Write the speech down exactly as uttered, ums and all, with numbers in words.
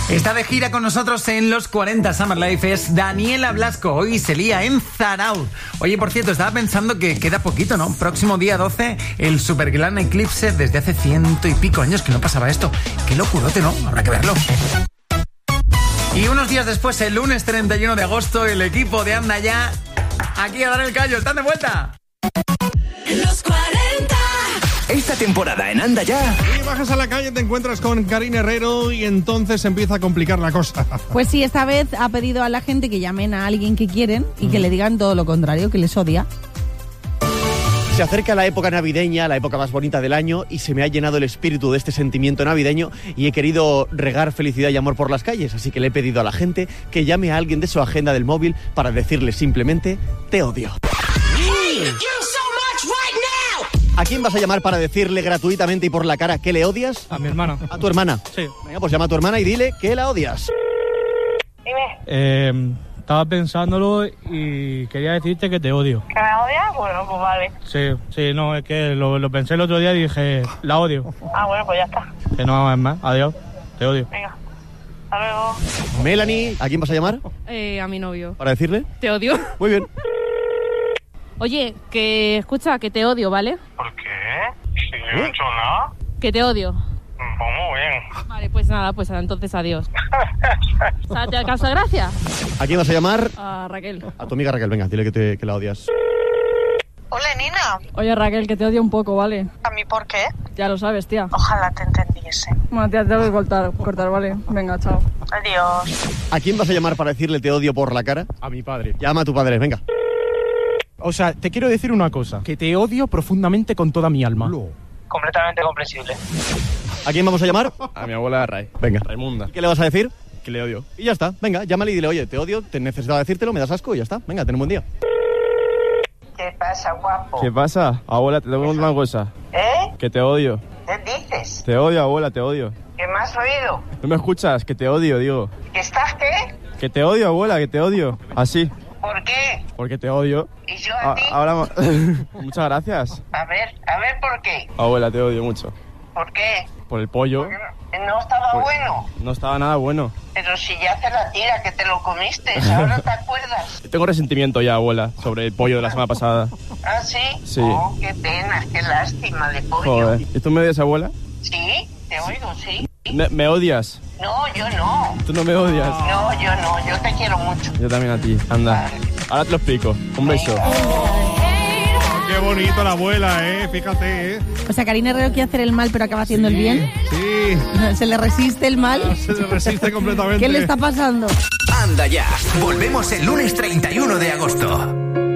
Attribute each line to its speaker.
Speaker 1: Está de gira con nosotros en los cuarenta Summer Life, es Daniela Blasco. Hoy se lía en Zarauz. Oye, por cierto, estaba pensando que queda poquito, ¿no? Próximo día doce, el Super Gran Eclipse. Desde hace ciento y pico años que no pasaba esto. Qué locurote, ¿no? Habrá que verlo. Y unos días después, el lunes treinta y uno de agosto, el equipo de Anda Ya, aquí a dar el callo. ¿Están de vuelta?
Speaker 2: Los cuarenta.
Speaker 3: Esta temporada en Anda Ya.
Speaker 4: Y bajas a la calle, te encuentras con Karina Herrero y entonces empieza a complicar la cosa.
Speaker 5: Pues sí, esta vez ha pedido a la gente que llamen a alguien que quieren y mm. que le digan todo lo contrario, que les odia.
Speaker 6: Se acerca la época navideña, la época más bonita del año, y se me ha llenado el espíritu de este sentimiento navideño y he querido regar felicidad y amor por las calles, así que le he pedido a la gente que llame a alguien de su agenda del móvil para decirle simplemente te odio. ¿A quién vas a llamar para decirle gratuitamente y por la cara que le odias?
Speaker 7: A mi hermana.
Speaker 6: ¿A tu hermana?
Speaker 7: Sí.
Speaker 6: Venga, pues llama a tu hermana y dile que la odias.
Speaker 8: Dime.
Speaker 7: Eh, estaba pensándolo y quería decirte que te odio.
Speaker 8: ¿Que me odias? Bueno, pues vale.
Speaker 7: Sí, sí, no, es que lo, lo pensé el otro día y dije, la odio.
Speaker 8: Ah, bueno, pues ya está.
Speaker 7: Que no es más, adiós, te odio.
Speaker 8: Venga, hasta luego.
Speaker 6: Melanie, ¿a quién vas a llamar?
Speaker 9: Eh, a mi novio.
Speaker 6: ¿Para decirle?
Speaker 9: Te odio.
Speaker 6: Muy bien.
Speaker 9: Oye, que escucha, que te odio, ¿vale?
Speaker 10: ¿Por qué? Si yo no he hecho nada.
Speaker 9: Que te odio.
Speaker 10: Pues muy bien.
Speaker 9: Vale, pues nada, pues entonces adiós. O sea, ¿te causa gracia?
Speaker 6: ¿A quién vas a llamar?
Speaker 9: A Raquel.
Speaker 6: A tu amiga Raquel, venga, dile que, te, que la odias.
Speaker 8: Hola, Nina.
Speaker 9: Oye, Raquel, que te odio un poco, ¿vale?
Speaker 8: ¿A mí por qué?
Speaker 9: Ya lo sabes, tía.
Speaker 8: Ojalá te entendiese.
Speaker 9: Bueno, tía, te tengo que cortar, cortar, ¿vale? Venga, chao.
Speaker 8: Adiós.
Speaker 6: ¿A quién vas a llamar para decirle te odio por la cara?
Speaker 7: A mi padre.
Speaker 6: Llama a tu padre, venga.
Speaker 7: O sea, te quiero decir una cosa, que te odio profundamente con toda mi alma.
Speaker 10: Completamente comprensible.
Speaker 6: ¿A quién vamos a llamar?
Speaker 7: A mi abuela Ray.
Speaker 6: Venga.
Speaker 7: Raimunda.
Speaker 6: ¿Y qué le vas a decir?
Speaker 7: Que le odio.
Speaker 6: Y ya está, venga, llámale y dile, oye, te odio, te necesitaba decírtelo, me das asco y ya está. Venga, ten un buen día.
Speaker 8: ¿Qué pasa, guapo?
Speaker 7: ¿Qué pasa? Abuela, te tengo que contar una cosa.
Speaker 8: ¿Eh?
Speaker 7: Que te odio.
Speaker 8: ¿Qué dices?
Speaker 7: Te odio, abuela, te odio.
Speaker 8: ¿Qué me has oído?
Speaker 7: ¿No me escuchas? Que te odio, digo.
Speaker 8: ¿Que estás qué?
Speaker 7: Que te odio, abuela, que te odio. Así.
Speaker 8: ¿Por qué?
Speaker 7: Porque te odio.
Speaker 8: ¿Y yo a,
Speaker 7: a
Speaker 8: ti?
Speaker 7: Ahora... Muchas gracias.
Speaker 8: A ver, a ver por qué.
Speaker 7: Abuela, te odio mucho.
Speaker 8: ¿Por qué?
Speaker 7: Por el pollo.
Speaker 8: No, no estaba
Speaker 7: Por...
Speaker 8: bueno.
Speaker 7: No estaba nada bueno.
Speaker 8: Pero si ya hace la tira que te lo comiste, ¿ahora te acuerdas?
Speaker 7: Tengo resentimiento ya, abuela, sobre el pollo de la semana pasada.
Speaker 8: ¿Ah, sí?
Speaker 7: Sí.
Speaker 8: Oh, qué pena, qué lástima de pollo.
Speaker 7: Joder. ¿Y tú me odias, abuela?
Speaker 8: Sí, te oigo, sí.
Speaker 7: ¿Me, me odias?
Speaker 8: No, yo no.
Speaker 7: ¿Tú no me odias?
Speaker 8: No, yo no, yo te quiero mucho.
Speaker 7: Yo también a ti, anda. Ahora te lo explico. Un beso.
Speaker 4: Qué bonito la abuela, eh, fíjate, eh.
Speaker 5: O sea, Karina Herrero quiere hacer el mal pero acaba haciendo
Speaker 4: sí,
Speaker 5: el bien.
Speaker 4: Sí.
Speaker 5: ¿Se le resiste el mal?
Speaker 4: Se le resiste completamente.
Speaker 5: ¿Qué le está pasando?
Speaker 3: Anda Ya. Volvemos el lunes treinta y uno de agosto.